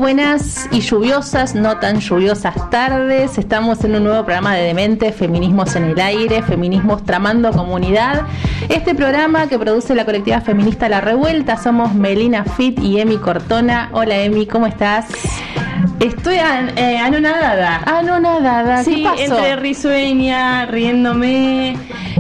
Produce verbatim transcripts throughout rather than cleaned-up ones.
buenas y lluviosas, no tan lluviosas tardes. Estamos en un nuevo programa de Demente, Feminismos en el Aire, Feminismos Tramando Comunidad. Este programa que produce la colectiva feminista La Revuelta. Somos Melina Fit y Emi Cortona. Hola Emi, ¿cómo estás? Estoy an, eh, anonadada. Anonadada, sí, ¿qué pasó? Entre risueña, riéndome,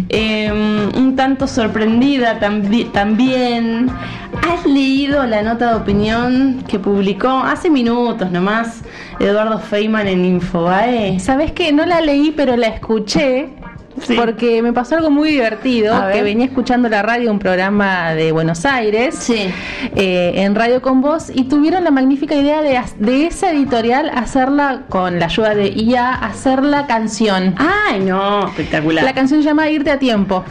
eh, un tanto sorprendida tambi- también. ¿Has leído la nota de opinión que publicó hace minutos nomás Eduardo Feynman en Infobae? ¿Sabés qué? No la leí, pero la escuché. Sí. Porque me pasó algo muy divertido, que venía escuchando la radio, un programa de Buenos Aires, sí. eh, en Radio con Voz, y tuvieron la magnífica idea de, de esa editorial hacerla, con la ayuda de I A, hacer la canción. ¡Ay, no! Espectacular. La canción se llama Irte a Tiempo.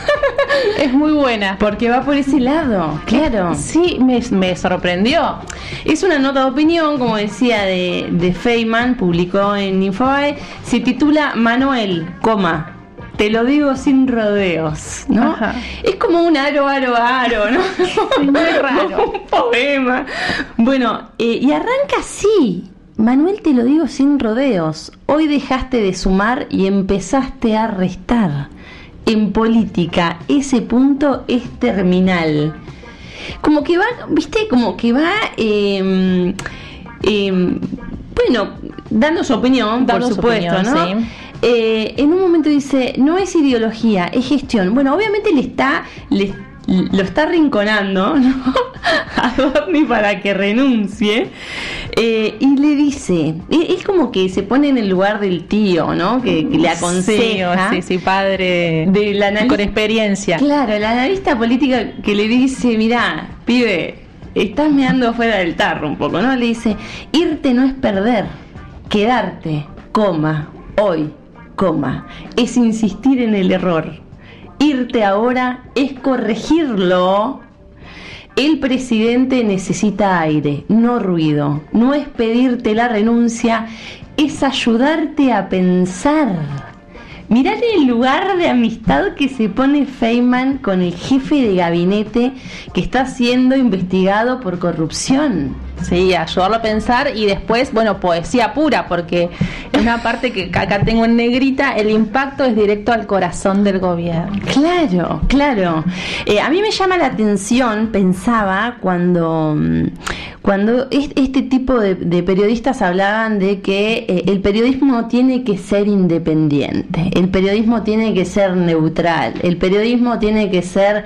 Es muy buena. Porque va por ese lado, claro. Sí, me, me sorprendió. Es una nota de opinión, como decía, de, de Feynman, publicó en Infobae, se titula Manuel, coma, te lo digo sin rodeos, ¿no? Ajá. Es como un aro, aro, aro, ¿no? Muy raro. Un poema. Bueno, eh, y arranca así. Manuel, te lo digo sin rodeos. Hoy dejaste de sumar y empezaste a restar. En política, ese punto es terminal. Como que va, viste, como que va, eh, eh, bueno, dando su opinión, dando por supuesto, su opinión, ¿no? Sí. Eh, en un momento dice, no es ideología, es gestión. Bueno, obviamente le está, le, lo está rinconando, ¿no? A Dorni para que renuncie. Eh, y le dice, es como que se pone en el lugar del tío, ¿no? Que, que le aconseja. Sí, sí, sí, padre de la analista, con experiencia. Claro, el analista política que le dice, mirá, pibe, estás meando fuera del tarro un poco, ¿no? Le dice, irte no es perder, quedarte, coma, hoy, coma, es insistir en el error. Irte ahora es corregirlo. El presidente necesita aire, no ruido. No es pedirte la renuncia, es ayudarte a pensar. Mirá el lugar de amistad que se pone Feynman con el jefe de gabinete que está siendo investigado por corrupción. Sí, ayudarlo a pensar y después, bueno, poesía pura, porque en una parte que acá tengo en negrita, el impacto es directo al corazón del gobierno. Claro, claro. Eh, a mí me llama la atención, pensaba, cuando, cuando este tipo de, de periodistas hablaban de que eh, el periodismo tiene que ser independiente, el periodismo tiene que ser neutral, el periodismo tiene que ser...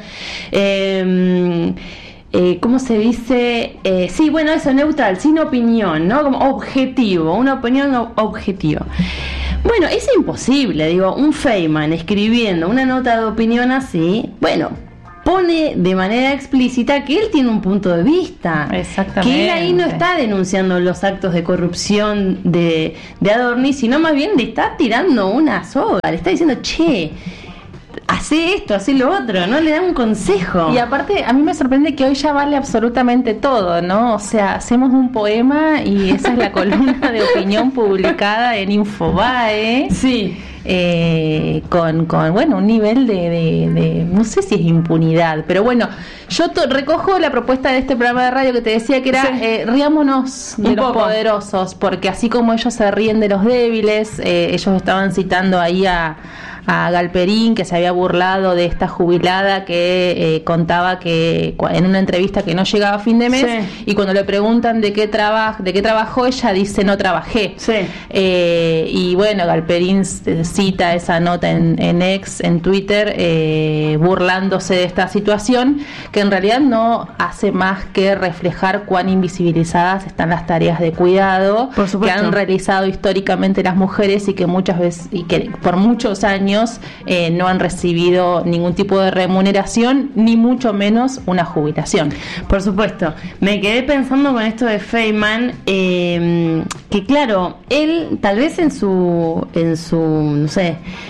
Eh, Eh, ¿cómo se dice? Eh, sí, bueno, eso, neutral, sin opinión, ¿no? Como objetivo, una opinión ob- objetiva. Bueno, es imposible, digo, un Feynman escribiendo una nota de opinión así, bueno, pone de manera explícita que él tiene un punto de vista. Exactamente. Que él ahí no está denunciando los actos de corrupción de, de Adorni, sino más bien le está tirando una soga, le está diciendo, che, hace esto, hace lo otro, ¿no? Le da un consejo. Y aparte, a mí me sorprende que hoy ya vale absolutamente todo, ¿no? O sea, hacemos un poema y esa es la columna de opinión publicada en Infobae. Sí. Eh, con, con, bueno, un nivel de, de, de, no sé si es impunidad, pero bueno, yo to- recojo la propuesta de este programa de radio que te decía que era, sí. eh, riámonos de un los poco. poderosos, porque así como ellos se ríen de los débiles, eh, ellos estaban citando ahí a a Galperín, que se había burlado de esta jubilada que eh, contaba que en una entrevista que no llegaba a fin de mes, sí. Y cuando le preguntan de qué traba, de qué trabajó, ella dice no trabajé, sí. eh, y bueno, Galperín cita esa nota en, en X, en Twitter, eh, burlándose de esta situación que en realidad no hace más que reflejar cuán invisibilizadas están las tareas de cuidado que han realizado históricamente las mujeres y que muchas veces y que por muchos años Eh, no han recibido ningún tipo de remuneración, ni mucho menos una jubilación. Por supuesto. Me quedé pensando con esto de Feynman, eh, que claro, él tal vez en su, en su, no sé,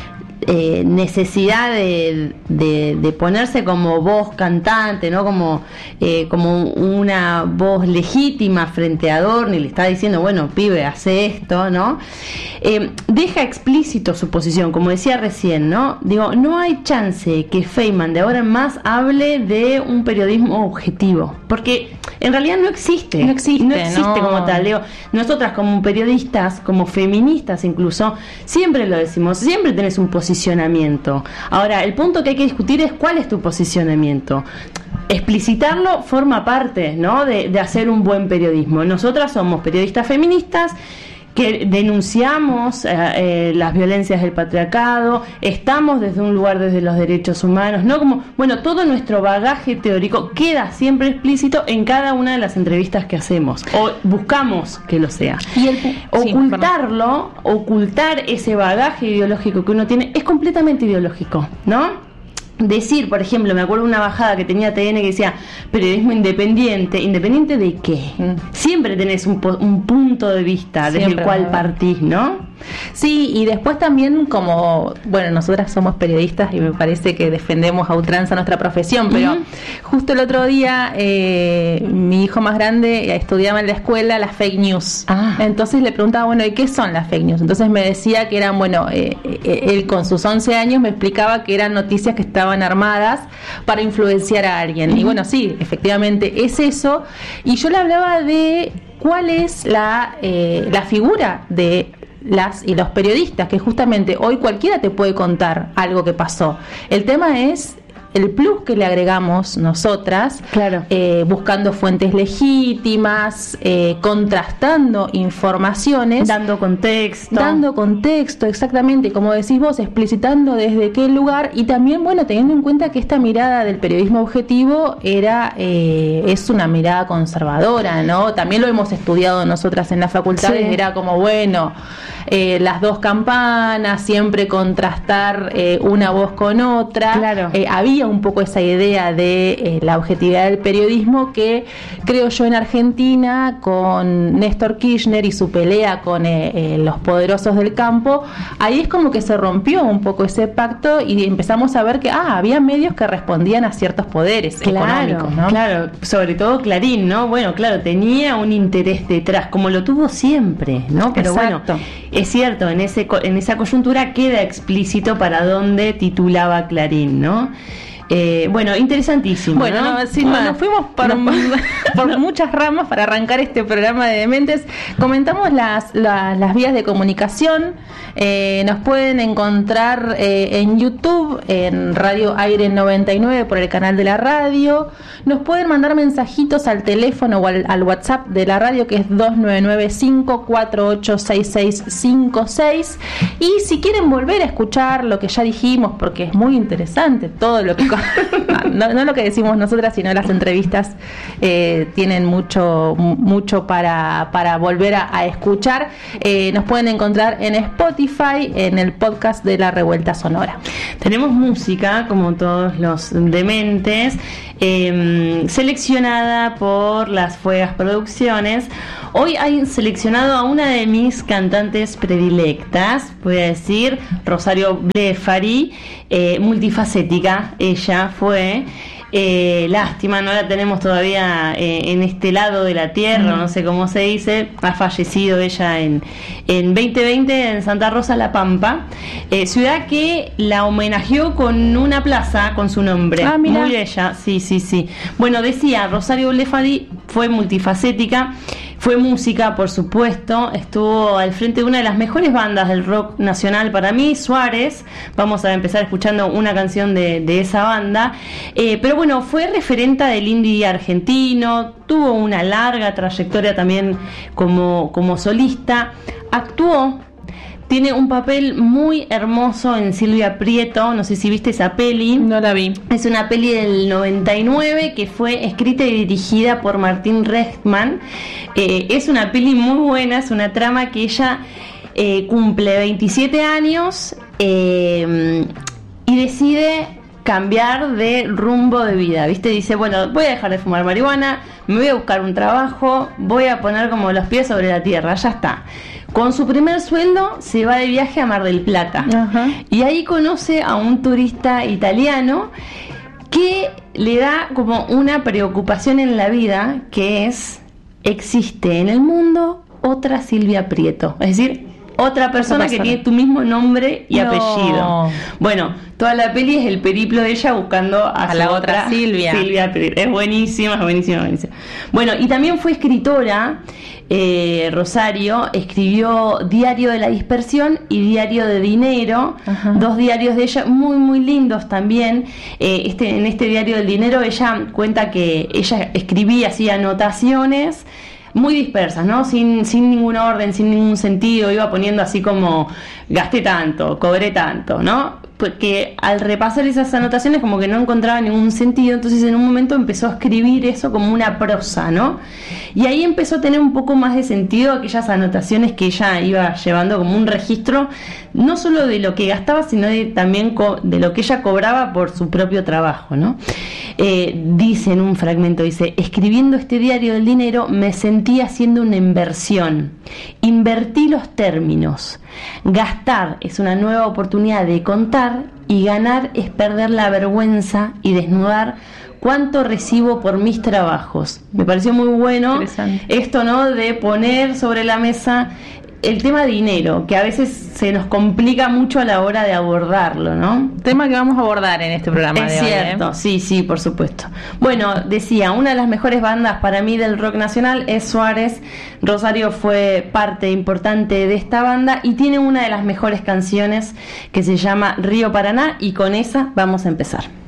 eh, necesidad de, de, de ponerse como voz cantante, ¿no? Como, eh, como una voz legítima frente a Adorni, le está diciendo, bueno, pibe, hace esto, ¿no? Eh, deja explícito su posición, como decía recién, ¿no? Digo, no hay chance que Feynman de ahora en más hable de un periodismo objetivo, porque en realidad no existe, no existe, no existe no. como tal. Digo, nosotras como periodistas, como feministas incluso, siempre lo decimos, siempre tenés un posicionamiento. Ahora, el punto que hay que discutir es cuál es tu posicionamiento. Explicitarlo forma parte, ¿no?, de, de hacer un buen periodismo. Nosotras somos periodistas feministas que denunciamos eh, eh, las violencias del patriarcado, estamos desde un lugar desde los derechos humanos, no como, bueno, todo nuestro bagaje teórico queda siempre explícito en cada una de las entrevistas que hacemos, o buscamos que lo sea. Y el, ocultarlo, sí, ocultar ese bagaje ideológico que uno tiene es completamente ideológico, ¿no? Decir, por ejemplo, me acuerdo de una bajada que tenía T N que decía periodismo independiente. ¿Independiente de qué? Mm. Siempre tenés un, un punto de vista desde Siempre, el cual partís, ¿no? Sí, y después también como, bueno, nosotras somos periodistas y me parece que defendemos a ultranza nuestra profesión, pero uh-huh. justo el otro día eh, mi hijo más grande estudiaba en la escuela las fake news. Ah. Entonces le preguntaba, bueno, ¿y qué son las fake news? Entonces me decía que eran, bueno, eh, eh, él con sus once años me explicaba que eran noticias que estaban armadas para influenciar a alguien. Uh-huh. Y bueno, sí, efectivamente es eso. Y yo le hablaba de cuál es la, eh, la figura de las y los periodistas, que justamente hoy cualquiera te puede contar algo que pasó. El tema es el plus que le agregamos nosotras, claro. eh, buscando fuentes legítimas, eh, contrastando informaciones, dando contexto, dando contexto, exactamente, como decís vos, explicitando desde qué lugar, y también, bueno, teniendo en cuenta que esta mirada del periodismo objetivo era eh, es una mirada conservadora, ¿no? También lo hemos estudiado nosotras en la facultad, sí. Era como, bueno, eh, las dos campanas, siempre contrastar eh, una voz con otra, claro. eh, había un poco esa idea de eh, la objetividad del periodismo que creo yo en Argentina con Néstor Kirchner y su pelea con eh, eh, los poderosos del campo, ahí es como que se rompió un poco ese pacto y empezamos a ver que ah, había medios que respondían a ciertos poderes claro, económicos, ¿no? Claro, sobre todo Clarín, ¿no? Bueno, claro, tenía un interés detrás, como lo tuvo siempre, ¿no? Pero Exacto. Bueno, es cierto, en ese en esa coyuntura queda explícito para dónde titulaba Clarín, ¿no? Eh, bueno, interesantísimo. Bueno, ¿no? no, sí, nos fuimos por, no. por muchas ramas para arrancar este programa de Dementes. Comentamos las, las, las vías de comunicación. Eh, nos pueden encontrar eh, en YouTube, en Radio Aire noventa y nueve por el canal de la radio. Nos pueden mandar mensajitos al teléfono o al, al WhatsApp de la radio, que es dos nueve nueve cinco cuatro ocho seis seis cinco seis. Y si quieren volver a escuchar lo que ya dijimos, porque es muy interesante todo lo que no, no lo que decimos nosotras, sino las entrevistas eh, tienen mucho mucho para, para volver a, a escuchar. Eh, nos pueden encontrar en Spotify, en el podcast de La Revuelta Sonora. Tenemos música, como todos los dementes, eh, seleccionada por las Fuegas Producciones. Hoy hay seleccionado a una de mis cantantes predilectas, voy a decir, Rosario Blefari, eh, multifacética, ella fue. Eh, lástima, no la tenemos todavía eh, en este lado de la tierra, mm. no sé cómo se dice. Ha fallecido ella en, en veinte veinte en Santa Rosa La Pampa, eh, ciudad que la homenajeó con una plaza con su nombre. Ah, mira. Muy bella, sí, sí, sí. Bueno, decía, Rosario Blefari fue multifacética. Fue música, por supuesto, estuvo al frente de una de las mejores bandas del rock nacional para mí, Suárez. Vamos a empezar escuchando una canción de, de esa banda. Eh, pero bueno, fue referenta del indie argentino, tuvo una larga trayectoria también como, como solista, actuó. Tiene un papel muy hermoso en Silvia Prieto, no sé si viste esa peli. No la vi. Es una peli del noventa y nueve que fue escrita y dirigida por Martín Rechtman. Eh, es una peli muy buena, es una trama que ella eh, cumple veintisiete años eh, y decide cambiar de rumbo de vida, ¿viste? Dice, bueno, voy a dejar de fumar marihuana, me voy a buscar un trabajo, voy a poner como los pies sobre la tierra, ya está. Con su primer sueldo se va de viaje a Mar del Plata. Ajá. Y ahí conoce a un turista italiano que le da como una preocupación en la vida, que es, existe en el mundo otra Silvia Prieto, es decir, otra persona, persona que tiene tu mismo nombre y no. apellido. Bueno, toda la peli es el periplo de ella buscando a, a la otra, otra Silvia. Silvia Prieto. Es buenísima, es buenísima, buenísima. Bueno, y también fue escritora. Eh, Rosario escribió Diario de la Dispersión y Diario de Dinero, ajá, dos diarios de ella muy muy lindos también. Eh, este, en este Diario del Dinero ella cuenta que ella escribía así anotaciones muy dispersas, ¿no? Sin, sin ningún orden, sin ningún sentido, iba poniendo así como gasté tanto, cobré tanto, ¿no? Porque al repasar esas anotaciones como que no encontraba ningún sentido, entonces en un momento empezó a escribir eso como una prosa, ¿no? Y ahí empezó a tener un poco más de sentido aquellas anotaciones que ella iba llevando como un registro, no solo de lo que gastaba, sino de, también co- de lo que ella cobraba por su propio trabajo, ¿no? Eh, dice en un fragmento, dice, escribiendo este Diario del Dinero me sentí haciendo una inversión, invertí los términos, gastar es una nueva oportunidad de contar y ganar es perder la vergüenza y desnudar cuánto recibo por mis trabajos. Me pareció muy bueno esto, ¿no? De poner sobre la mesa el tema dinero, que a veces se nos complica mucho a la hora de abordarlo, ¿no? Tema que vamos a abordar en este programa es de hoy. Es cierto, ¿eh? sí, sí, por supuesto. Bueno, decía, una de las mejores bandas para mí del rock nacional es Suárez. Rosario fue parte importante de esta banda y tiene una de las mejores canciones que se llama Río Paraná, y con esa vamos a empezar.